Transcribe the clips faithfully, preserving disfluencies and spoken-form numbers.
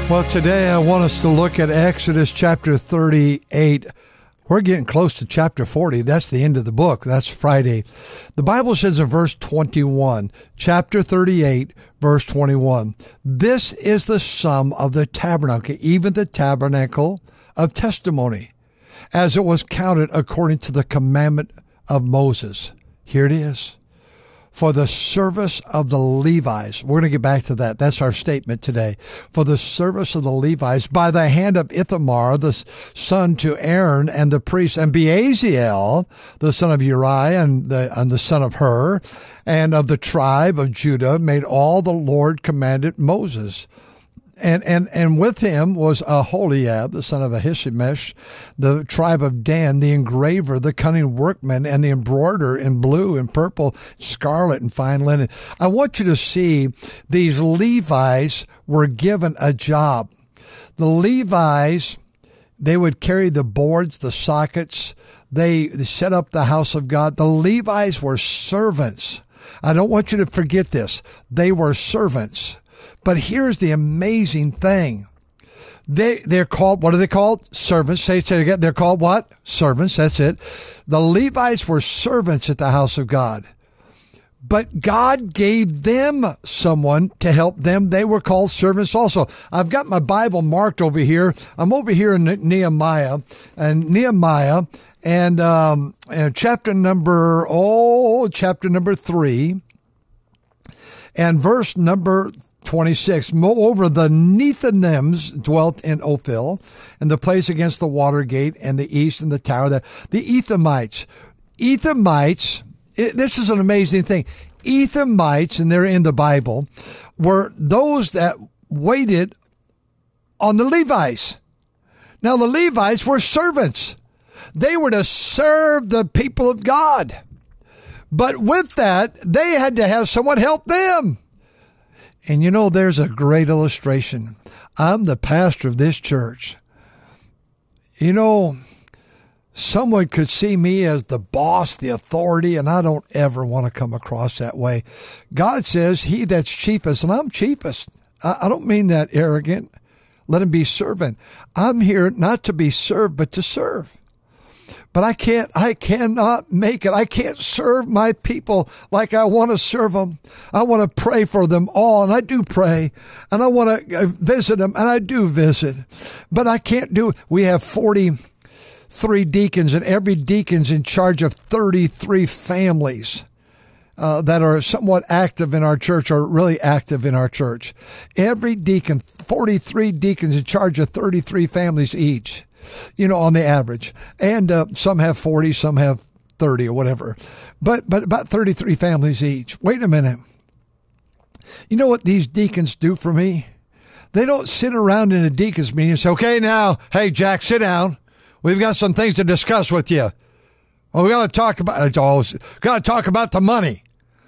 Well, today I want us to look at Exodus chapter thirty-eight. We're getting close to chapter forty. That's the end of the book. That's Friday. The Bible says in verse twenty-one, chapter thirty-eight, verse twenty-one, this is the sum of the tabernacle, even the tabernacle of testimony, as it was counted according to the commandment of Moses. Here it is. For the service of the Levites. We're going to get back to that. That's our statement today. For the service of the Levites by the hand of Ithamar, the son to Aaron and the priest, and Beaziel, the son of Uriah and the, and the son of Hur, and of the tribe of Judah, made all the Lord commanded Moses. And, and, and with him was Aholiab, the son of Ahishemesh, the tribe of Dan, the engraver, the cunning workman, and the embroiderer in blue and purple, scarlet and fine linen. I want you to see these Levites were given a job. The Levites, they would carry the boards, the sockets. They, they set up the house of God. The Levites were servants. I don't want you to forget this. They were servants. But here's the amazing thing. They, they're called, what are they called? Servants. Say it again. They're called what? Servants. That's it. The Levites were servants at the house of God. But God gave them someone to help them. They were called servants also. I've got my Bible marked over here. I'm over here in Nehemiah. And Nehemiah and, um, and chapter number, oh, chapter number three. And verse number twenty-six, moreover, the Nethinims dwelt in Ophel, and the place against the water gate, and the east, and the tower there. The Ethamites. Ethamites, it, this is an amazing thing. Ethamites, and they're in the Bible, were those that waited on the Levites. Now, the Levites were servants. They were to serve the people of God. But with that, they had to have someone help them. And you know, there's a great illustration. I'm the pastor of this church. You know, someone could see me as the boss, the authority, and I don't ever want to come across that way. God says, he that's chiefest, and I'm chiefest. I, I don't mean that arrogant. Let him be servant. I'm here not to be served, but to serve. But I can't, I cannot make it. I can't serve my people like I want to serve them. I want to pray for them all, and I do pray. And I want to visit them, and I do visit. But I can't do it. We have forty-three deacons, and every deacon's in charge of thirty-three families uh, that are somewhat active in our church, or really active in our church. Every deacon, forty-three deacons in charge of thirty-three families each. You know, on the average. And uh, some have forty, some have thirty or whatever. But but about thirty-three families each. Wait a minute. You know what these deacons do for me? They don't sit around in a deacon's meeting and say, okay, now, hey, Jack, sit down. We've got some things to discuss with you. Well, we got to talk about, it's always, got to talk about the money.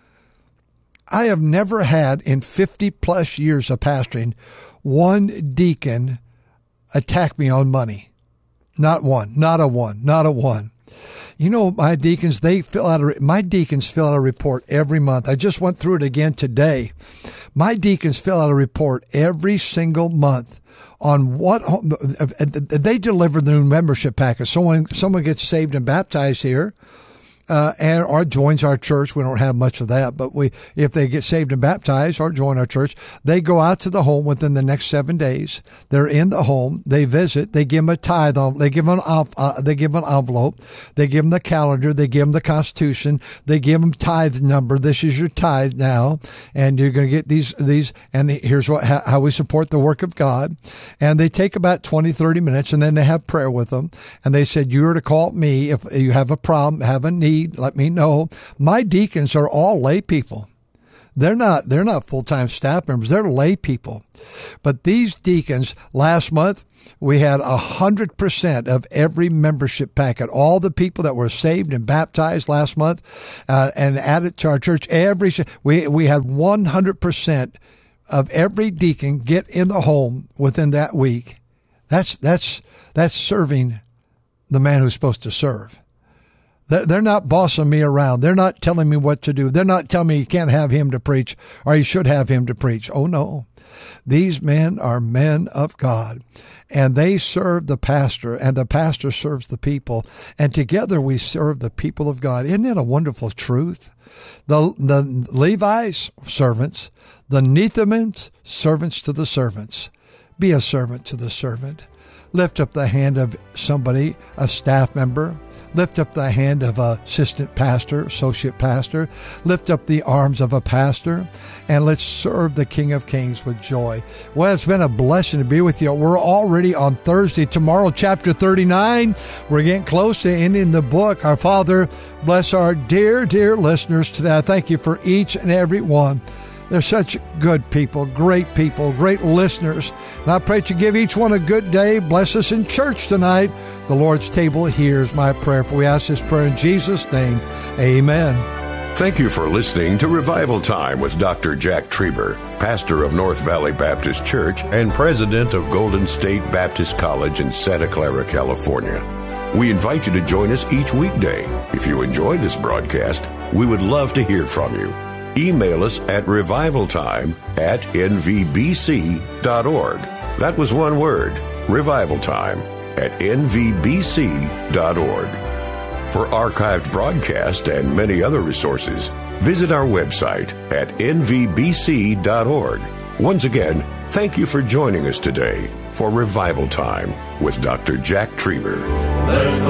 I have never had in fifty plus years of pastoring one deacon attack me on money. Not one, not a one, not a one. You know, my deacons, they fill out a, my deacons fill out a report every month. I just went through it again today. My deacons fill out a report every single month on what they deliver the new membership package. Someone, someone gets saved and baptized here. Uh, and or joins our church. We don't have much of that, but we, if they get saved and baptized or join our church, they go out to the home within the next seven days. They're in the home. They visit. They give them a tithe. They give them an, uh, they give them an envelope. They give them the calendar. They give them the Constitution. They give them tithe number. This is your tithe now, and you're going to get these these. And here's what how we support the work of God. And they take about twenty, thirty minutes, and then they have prayer with them. And they said, "You are to call me if you have a problem, have a need. Let me know." My deacons are all lay people. They're not, they're not full-time staff members. They're lay people. But these deacons, last month, we had a hundred percent of every membership packet. All the people that were saved and baptized last month, uh, and added to our church, every, we, we had one hundred percent of every deacon get in the home within that week. That's, that's, that's serving the man who's supposed to serve. They're not bossing me around. They're not telling me what to do. They're not telling me you can't have him to preach or you should have him to preach. Oh, no. These men are men of God, and they serve the pastor, and the pastor serves the people, and together we serve the people of God. Isn't it a wonderful truth? The, the Levites, servants. The Nethinims, servants to the servants. Be a servant to the servant. Lift up the hand of somebody, a staff member. Lift up the hand of an assistant pastor, associate pastor. Lift up the arms of a pastor, and let's serve the King of Kings with joy. Well, it's been a blessing to be with you. We're already on Thursday. Tomorrow, chapter thirty-nine. We're getting close to ending the book. Our Father, bless our dear, dear listeners today. I thank you for each and every one. They're such good people, great people, great listeners. And I pray that you give each one a good day. Bless us in church tonight. The Lord's table hears my prayer. For we ask this prayer in Jesus' name. Amen. Thank you for listening to Revival Time with Doctor Jack Trieber, pastor of North Valley Baptist Church and president of Golden State Baptist College in Santa Clara, California. We invite you to join us each weekday. If you enjoy this broadcast, we would love to hear from you. Email us at revivaltime at n v b c dot org. That was one word, revivaltime at n v b c dot org. For archived broadcasts and many other resources, visit our website at n v b c dot org. Once again, thank you for joining us today for Revival Time with Doctor Jack Trieber.